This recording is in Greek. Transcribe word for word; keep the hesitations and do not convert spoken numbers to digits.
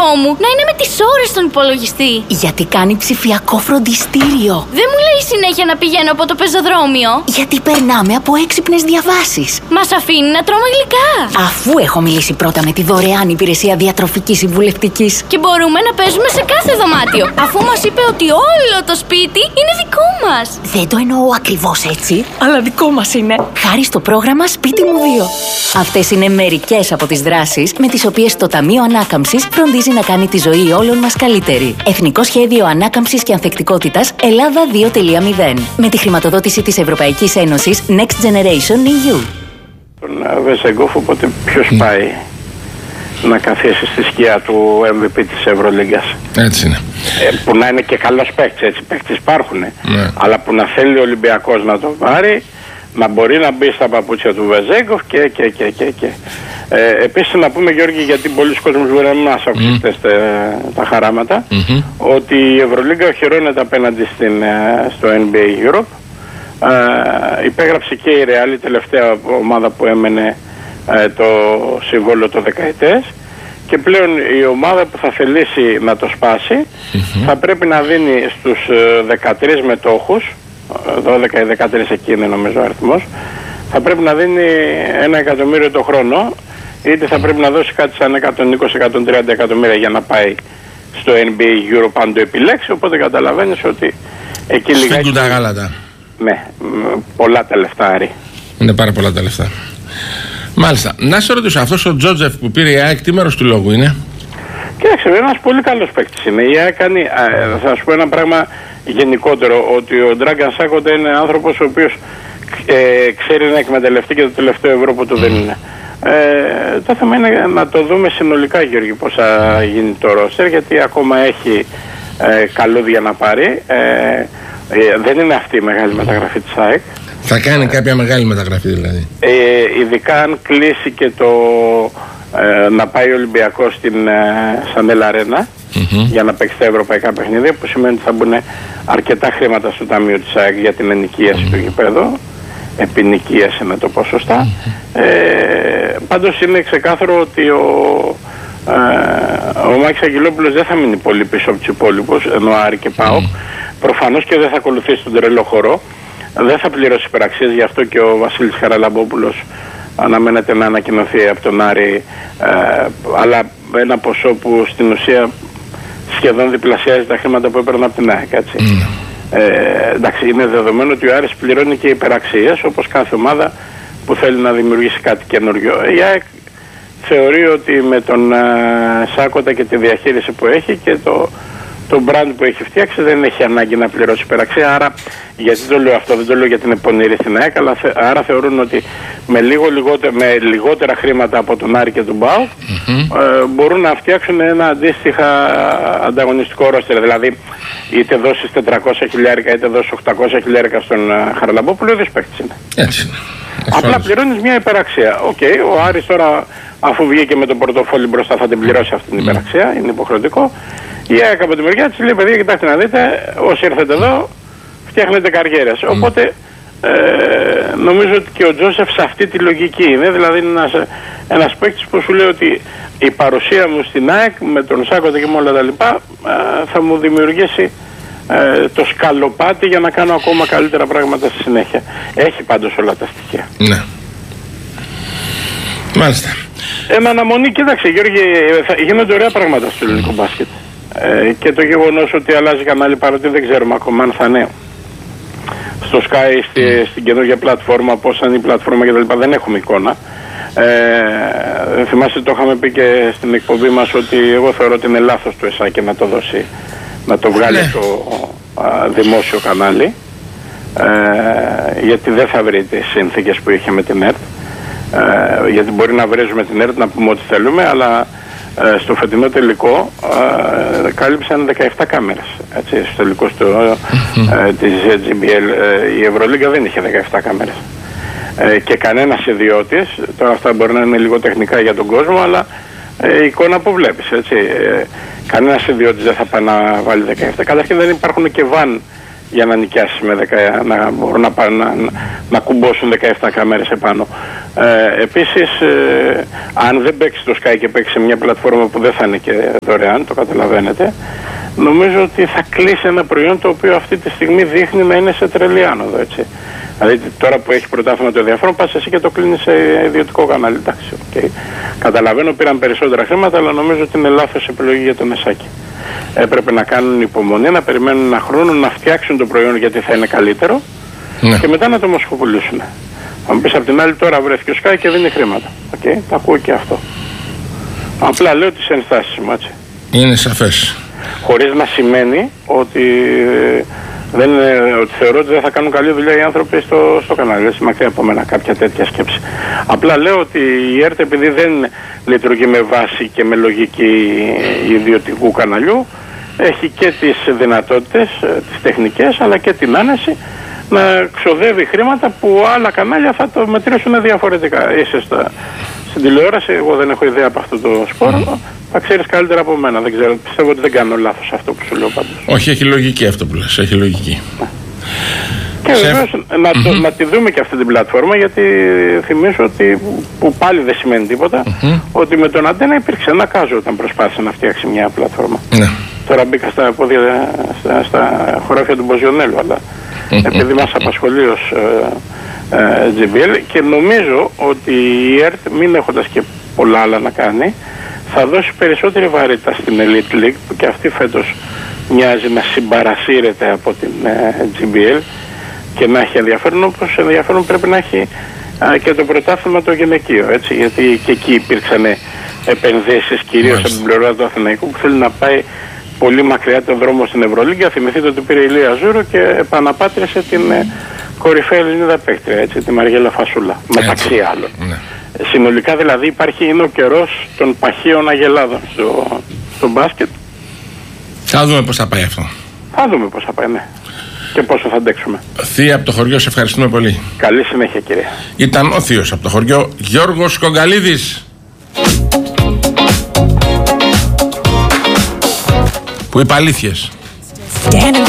αδερφό μου να είναι με τις ώρες στον υπολογιστή. Γιατί κάνει ψηφιακό φροντιστήριο. Δεν μου λέει συνέχεια να πηγαίνω από το πεζοδρόμιο. Γιατί περνάμε από έξυπνες διαβάσεις. Μας αφήνει να τρώμε γλυκά. Αφού έχω μιλήσει πρώτα με τη δωρεάν υπηρεσία διατροφικής συμβουλευτικής. Και μπορούμε να παίζουμε σε κάθε δωμάτιο. Αφού μας είπε ότι όλο το σπίτι είναι δικό μας. Δεν το εννοώ ακριβώς έτσι, αλλά δικό μας είναι. Χάρη στο πρόγραμμα Σπίτι μου δύο. Αυτές είναι μερικές από τις δράσεις με τις οποίες το Ταμείο Ανάκαμψης φροντίζει να κάνει τη ζωή όλων μας καλύτερη. Εθνικό Σχέδιο Ανάκαμψης και Ανθεκτικότητας Ελλάδα δύο τελεία μηδέν. Με τη χρηματοδότηση της Ευρωπαϊκής Ένωσης Next Generation ι γιου. Τον Βεζέγκοφ, οπότε ποιος mm. πάει να καθίσει στη σκιά του εμ βι πι της Ευρωλίγκας. Έτσι είναι. Ε, που να είναι και καλός παίκτης, έτσι παίκτης υπάρχουν. Ναι. Αλλά που να θέλει ο Ολυμπιακός να το πάρει, να μπορεί να μπει στα παπούτσια του Βεζέγκοφ και και και και. και. Ε, επίσης να πούμε, Γιώργη, γιατί πολλοί κόσμος μπορεί να μας ακούσει mm. τα, τα χαράματα, mm-hmm. ότι η Ευρωλίγκα οχυρώνεται απέναντι στην, στο εν μπι έι Europe. Ε, υπέγραψε και η Real, η τελευταία ομάδα που έμενε ε, το συμβόλαιο το δεκαετές, και πλέον η ομάδα που θα θελήσει να το σπάσει mm-hmm. θα πρέπει να δίνει στους δεκατρείς μετόχους, δώδεκα ή δεκατρείς εκεί είναι νομίζω ο αριθμός, θα πρέπει να δίνει ένα εκατομμύριο το χρόνο, είτε θα πρέπει να δώσει κάτι σαν εκατόν είκοσι με εκατόν τριάντα εκατομμύρια για να πάει στο εν μπι έι Europe αν το επιλέξει, οπότε καταλαβαίνεις ότι εκεί λιγάκι... Σφίγγουν τα γάλατα. Ναι, πολλά τα λεφτά, Άρη. Είναι πάρα πολλά τα λεφτά. Μάλιστα. Να σε ρωτήσω, αυτός ο Τζότζεφ που πήρε η ΑΕΚ, τι μέρος του λόγου είναι? Κοίταξε, ένας πολύ καλός παίκτης είναι. Η ΑΕΚ κάνει, α, θα σου πω ένα πράγμα γενικότερο, ότι ο Ντράγκαν Σάκοντα είναι άνθρωπος ο οποίος ε, ξέρει να εκμεταλλευτεί και το τελευταίο ευρώ που του mm. δίνουν. Ε, το θέμα είναι να το δούμε συνολικά, Γιώργη, πώς θα γίνει το ρόστερ, γιατί ακόμα έχει ε, καλούδια να πάρει. Ε, ε, δεν είναι αυτή η μεγάλη μεταγραφή της ΑΕΚ. Θα κάνει κάποια μεγάλη μεταγραφή δηλαδή. Ε, ειδικά αν κλείσει και το ε, να πάει ο Ολυμπιακός στην ε, Σανέλ Αρένα mm-hmm. για να παίξει τα ευρωπαϊκά παιχνίδια, που σημαίνει ότι θα μπουν αρκετά χρήματα στο ταμείο της ΑΕΚ για την ενοικίαση mm-hmm. του γηπέδου. Επινοικίαση είναι το ποσοστά. Mm-hmm. Ε, πάντως είναι ξεκάθαρο ότι ο, ε, ο Μάκης Αγγελόπουλος δεν θα μείνει πολύ πίσω από τους υπόλοιπους, ενώ Άρη και ΠΑΟΚ. Mm-hmm. Προφανώς και δεν θα ακολουθήσει τον τρελό χορό. Δεν θα πληρώσει υπεραξίες, γι' αυτό και ο Βασίλης Χαραλαμπόπουλος αναμένεται να ανακοινωθεί από τον Άρη, ε, αλλά ένα ποσό που στην ουσία σχεδόν διπλασιάζει τα χρήματα που έπαιρνε από την ΑΕΚ, έτσι. Mm. Ε, εντάξει, είναι δεδομένο ότι ο Άρης πληρώνει και υπεραξίες, όπως κάθε ομάδα που θέλει να δημιουργήσει κάτι καινούριο. Η ΑΕΚ θεωρεί ότι με τον ε, Σάκοντα και τη διαχείριση που έχει και το το brand που έχει φτιάξει δεν έχει ανάγκη να πληρώσει υπεραξία. Άρα, γιατί το λέω αυτό, δεν το λέω γιατί είναι πονηρή στην ΑΕΚ, αλλά θε, άρα θεωρούν ότι με, λίγο, λιγότε, με λιγότερα χρήματα από τον Άρη και τον ΠΑΟΚ mm-hmm. ε, μπορούν να φτιάξουν ένα αντίστοιχα ανταγωνιστικό ρόστερ. Δηλαδή, είτε δώσει τετρακόσια χιλιάρικα είτε δώσει οκτακόσια χιλιάρικα στον uh, Χαραλαμπόπουλο, δεν παίκτης είναι. Έτσι είναι. Απλά πληρώνεις μια υπεραξία. Οκ, okay, ο Άρης τώρα, αφού βγήκε με το πορτοφόλι μπροστά, θα την πληρώσει αυτή την mm. υπεραξία, είναι υποχρεωτικό. Η ΑΕΚ από τη μεριά της λέει: παιδιά, κοιτάξτε να δείτε, όσοι έρθετε εδώ, φτιάχνετε καριέρες. Mm. Οπότε ε, νομίζω ότι και ο Τζόσεφ σε αυτή τη λογική είναι. Δηλαδή, είναι ένας, ένας παίκτης που σου λέει ότι η παρουσία μου στην ΑΕΚ με τον Σάκοντα και με όλα τα λοιπά ε, θα μου δημιουργήσει ε, το σκαλοπάτι για να κάνω ακόμα καλύτερα πράγματα στη συνέχεια. Έχει πάντως όλα τα στοιχεία. Ναι. Μάλιστα. Εν αναμονή, κοίταξε Γιώργη, θα γίνονται ωραία πράγματα στο ελληνικό μπάσκετ. Ε, και το γεγονός ότι αλλάζει κανάλι, παρότι δεν ξέρουμε ακόμα αν θα είναι στο Sky, στη, mm. στην καινούργια πλατφόρμα, πώς θα είναι η πλατφόρμα κτλ. Δεν έχουμε εικόνα. Ε, θυμάστε, το είχαμε πει και στην εκπομπή μας ότι εγώ θεωρώ ότι είναι λάθος του ΕΣΑΚΕ να το δώσει, να το βγάλει yeah. το α, δημόσιο κανάλι, ε, γιατί δεν θα βρει τις συνθήκες που είχε με την ΕΡΤ. Ε, γιατί μπορεί να βρίζουμε την ΕΡΤ να πούμε ό,τι θέλουμε, αλλά ε, στο φετινό τελικό ε, κάλυψαν δεκαεπτά κάμερες. Έτσι, στο τελικό στο, ε, της τζι μπι ελ ε, η Ευρωλίγκα δεν είχε δεκαεπτά κάμερες. Ε, και κανένας ιδιώτης, τώρα αυτά μπορεί να είναι λίγο τεχνικά για τον κόσμο, αλλά ε, η εικόνα που βλέπεις, έτσι, ε, κανένας ιδιώτης δεν θα πάει να βάλει δεκαεπτά. Καταρχήν δεν υπάρχουν και βαν για να νοικιάσει με δεκα, να μπορούν να, να, να, να κουμπώσουν δεκαεπτά κάμερες επάνω. Ε, επίσης, ε, αν δεν παίξει το Sky και παίξει σε μια πλατφόρμα που δεν θα είναι και δωρεάν, το καταλαβαίνετε, νομίζω ότι θα κλείσει ένα προϊόν το οποίο αυτή τη στιγμή δείχνει να είναι σε τρελή άνοδο, έτσι. Δηλαδή τώρα που έχει πρωτάθλημα το ενδιαφέρον, πας εσύ και το κλείνεις σε ιδιωτικό κανάλι. Εντάξει, okay. Καταλαβαίνω, πήραν περισσότερα χρήματα, αλλά νομίζω ότι είναι λάθος επιλογή για το Μεσάκι. Έπρεπε να κάνουν υπομονή, να περιμένουν ένα χρόνο, να φτιάξουν το προϊόν γιατί θα είναι καλύτερο, ναι, και μετά να το μοσχοπουλήσουν. Θα μου πεις απ' την άλλη, τώρα βρέθηκε ο Sky και δίνει χρήματα. Okay. Το ακούω και αυτό. Απλά λέω τις ενστάσεις μου, έτσι. Είναι σαφές. Χωρίς να σημαίνει ότι, δεν, ότι θεωρώ ότι δεν θα κάνουν καλή δουλειά οι άνθρωποι στο, στο κανάλι. Έτσι, μακριά από μένα κάποια τέτοια σκέψη. Απλά λέω ότι η ΕΡΤ, επειδή δεν λειτουργεί με βάση και με λογική ιδιωτικού καναλιού, έχει και τις δυνατότητες, τις τεχνικές, αλλά και την άνεση να ξοδεύει χρήματα που άλλα κανάλια θα το μετρήσουν διαφορετικά. Είσαι στα, στην τηλεόραση, εγώ δεν έχω ιδέα από αυτό το σπόρο, mm. θα ξέρεις καλύτερα από μένα. Δεν ξέρω, πιστεύω ότι δεν κάνω λάθος αυτό που σου λέω πάντως. Όχι, έχει λογική αυτό που λες, έχει λογική. Και Σε... βεβαίως να, mm-hmm. να τη δούμε και αυτή την πλατφόρμα, γιατί θυμίζω ότι, που πάλι δεν σημαίνει τίποτα, mm-hmm. ότι με τον Αντένα υπήρξε ένα κάζο όταν προσπάθησε να φτιάξει μια πλατφόρμα. Mm-hmm. Τώρα μπήκα στα, πόδια, στα, στα χωράφια του Μποζιονέλου, αλλά mm-hmm. επειδή μας απασχολεί ως ε, ε, τζι μπι ελ, και νομίζω ότι η ΕΡΤ, μην έχοντας και πολλά άλλα να κάνει, θα δώσει περισσότερη βαρύτητα στην Elite League, που και αυτή φέτος μοιάζει να συμπαρασύρεται από την ε, τζι μπι ελ και να έχει ενδιαφέρον, όπως ενδιαφέρον πρέπει να έχει α, και το πρωτάθλημα το γυναικείο, έτσι, γιατί και εκεί υπήρξαν επενδύσεις κυρίως από την πλευρά του Αθηναϊκού, που θέλει να πάει πολύ μακριά τον δρόμο στην Ευρωλίγκα. Θυμηθείτε ότι πήρε η Λία Ζούρο και επαναπάτρισε την ε, κορυφαία Ελληνίδα παίκτρια, έτσι, τη Μαριέλα Φασούλα, μεταξύ άλλων. Ναι. Συνολικά δηλαδή υπάρχει, είναι ο καιρός των παχαίων αγελάδων στο, στο μπάσκετ. Θα δούμε πώς θα πάει αυτό. Θα δούμε πώς θα πάει, ναι. Και πόσο θα αντέξουμε. Θεία από το χωριό, σε ευχαριστούμε πολύ. Καλή συνέχεια, κύριε. Ήταν ο θείος από το χωριό, Γιώργος Κογκαλίδης. Που είπε αλήθειες.